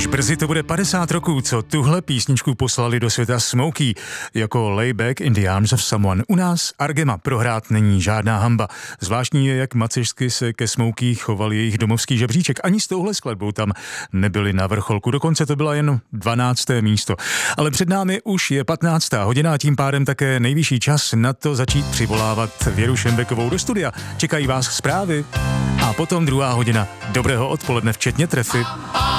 Už brzy to bude 50 roků, co tuhle písničku poslali do světa Smokey jako Lay Back in the Arms of Someone. U nás Argema prohrát není žádná hanba. Zvláštní je, jak macešsky se ke Smokey choval jejich domovský žebříček. Ani s touhle skladbou tam nebyli na vrcholku, dokonce to byla jen 12. místo. Ale před námi už je 15. hodina a tím pádem také nejvyšší čas na to začít přivolávat Věru Šembekovou do studia. Čekají vás zprávy a potom druhá hodina dobrého odpoledne, včetně trefy.